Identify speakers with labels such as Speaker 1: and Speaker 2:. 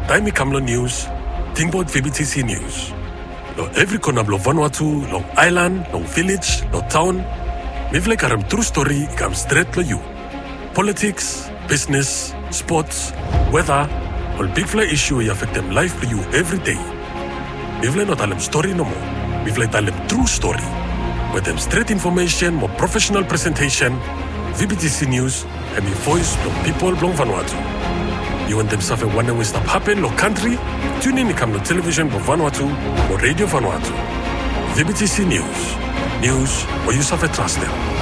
Speaker 1: Taimi Kamlo News, Tingbot VBTC News. Lo every corner of Vanuatu, long island, long village, long town. Mivle karam true story ikam straight to you. Politics, business, sports, weather, all big fly issue affect them life for you every day. Mivle not alem story no more. Mivle talem true story. With them straight information, more professional presentation, VBTC News, and the voice of people from Vanuatu. You want them suffer one way stop happen lo country? Tune in come to television for Vanuatu or radio Vanuatu. VBTC News. News where you suffer trust them.